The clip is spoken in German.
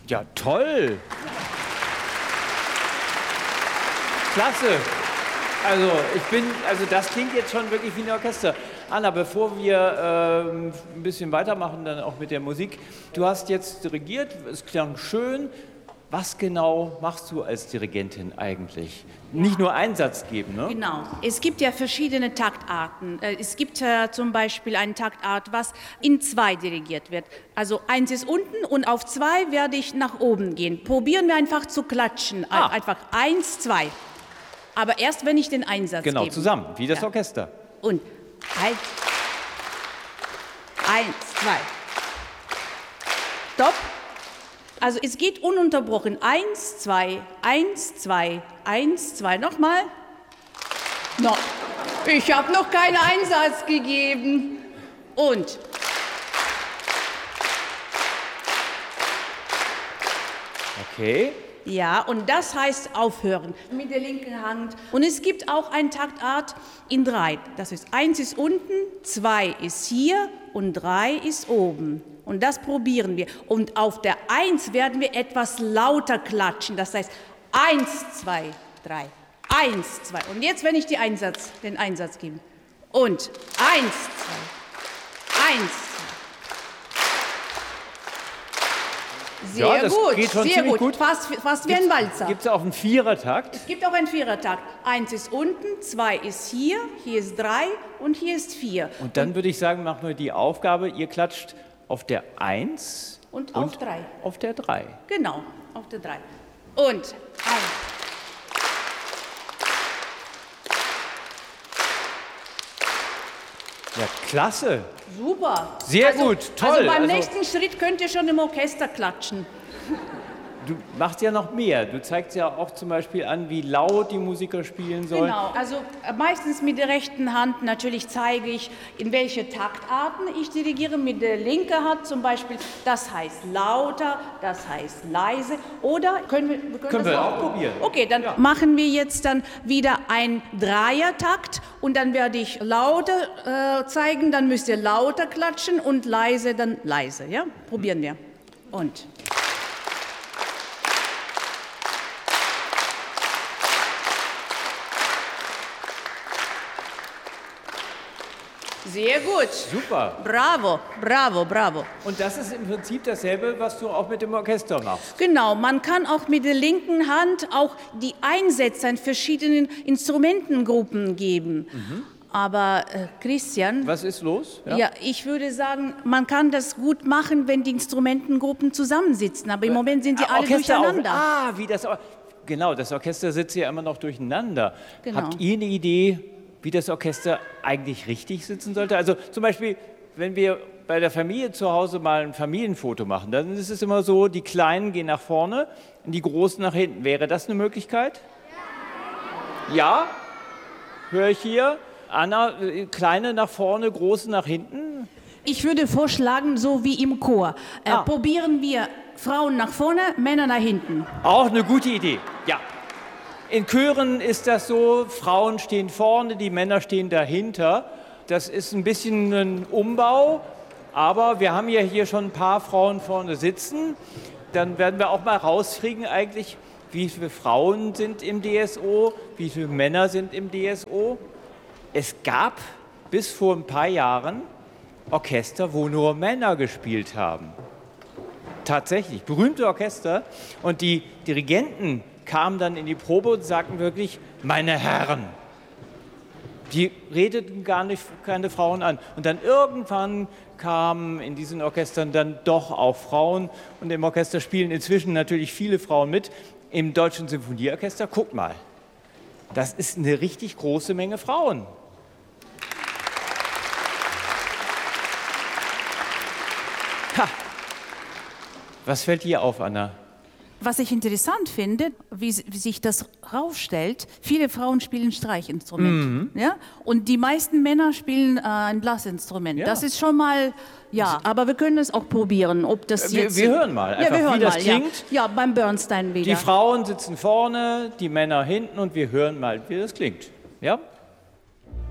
Ja, toll. Klasse. Also das klingt jetzt schon wirklich wie ein Orchester. Anna, bevor wir ein bisschen weitermachen, dann auch mit der Musik. Du hast jetzt dirigiert, es klang schön. Was genau machst du als Dirigentin eigentlich? Nicht nur Einsatz geben, ne? Genau. Es gibt ja verschiedene Taktarten. Es gibt zum Beispiel eine Taktart, was in 2 dirigiert wird. Also 1 ist unten und auf 2 werde ich nach oben gehen. Probieren wir einfach zu klatschen. Einfach 1, 2. Aber erst, wenn ich den Einsatz gebe. Genau, zusammen, wie das Orchester. Und 1, 2. Stopp. Also es geht ununterbrochen. 1, 2, 1, 2, 1, 2. Nochmal. No. Ich habe noch keinen Einsatz gegeben. Und. Okay. Ja, und das heißt aufhören mit der linken Hand. Und es gibt auch eine Taktart in 3. Das ist 1 ist unten, 2 ist hier und 3 ist oben. Und das probieren wir. Und auf der 1 werden wir etwas lauter klatschen. Das heißt 1, 2, 3, 1, 2. Und jetzt, wenn ich den Einsatz gebe. Und 1, 2, 1, 2. Sehr das gut, geht schon sehr ziemlich gut. Fast wie ein Walzer. Gibt es auch einen Vierertakt? Es gibt auch einen Vierertakt. 1 ist unten, 2 ist hier ist 3 und hier ist 4. Und dann würde ich sagen, machen wir die Aufgabe, ihr klatscht auf der 1 und auf 3. Auf der 3. Genau, auf der 3. Und 1. Ja, klasse. Super. Sehr gut, toll. Also beim nächsten Schritt könnt ihr schon im Orchester klatschen. Du machst ja noch mehr. Du zeigst ja auch zum Beispiel an, wie laut die Musiker spielen sollen. Genau, also meistens mit der rechten Hand natürlich zeige ich, in welche Taktarten ich dirigiere. Mit der linken Hand zum Beispiel, das heißt lauter, das heißt leise. Oder können wir auch probieren. Okay, dann machen wir jetzt dann wieder ein Dreiertakt und dann werde ich lauter zeigen, dann müsst ihr lauter klatschen und leise, dann leise. Ja? Probieren wir. Und... Sehr gut. Super. Bravo, bravo, bravo. Und das ist im Prinzip dasselbe, was du auch mit dem Orchester machst. Genau, man kann auch mit der linken Hand auch die Einsätze in verschiedenen Instrumentengruppen geben. Mhm. Aber Christian... Was ist los? Ja, ich würde sagen, man kann das gut machen, wenn die Instrumentengruppen zusammensitzen. Aber im Moment sind sie alle Orchester durcheinander. Wie das... Genau, das Orchester sitzt ja immer noch durcheinander. Genau. Habt ihr eine Idee, wie das Orchester eigentlich richtig sitzen sollte? Also zum Beispiel, wenn wir bei der Familie zu Hause mal ein Familienfoto machen, dann ist es immer so, die Kleinen gehen nach vorne und die Großen nach hinten. Wäre das eine Möglichkeit? Ja? Höre ich hier? Anna, Kleine nach vorne, Große nach hinten? Ich würde vorschlagen, so wie im Chor. Probieren wir Frauen nach vorne, Männer nach hinten. Auch eine gute Idee, ja. In Chören ist das so, Frauen stehen vorne, die Männer stehen dahinter. Das ist ein bisschen ein Umbau, aber wir haben ja hier schon ein paar Frauen vorne sitzen. Dann werden wir auch mal rauskriegen eigentlich, wie viele Frauen sind im DSO, wie viele Männer sind im DSO. Es gab bis vor ein paar Jahren Orchester, wo nur Männer gespielt haben. Tatsächlich, berühmte Orchester. Und die Dirigenten kamen dann in die Probe und sagten wirklich, meine Herren. Die redeten gar nicht keine Frauen an. Und dann irgendwann kamen in diesen Orchestern dann doch auch Frauen. Und im Orchester spielen inzwischen natürlich viele Frauen mit. Im Deutschen Symphonieorchester, guck mal, das ist eine richtig große Menge Frauen. Ha. Was fällt dir auf, Anna? Was ich interessant finde, wie sich das rausstellt, viele Frauen spielen Streichinstrument. Ja? Und die meisten Männer spielen ein Blasinstrument. Ja. Das ist schon mal, ja, aber wir können es auch probieren, ob das jetzt... Wir hören mal, einfach, wir hören wie das mal, klingt. Ja, beim Bernstein wieder. Die Frauen sitzen vorne, die Männer hinten und wir hören mal, wie das klingt. Ja?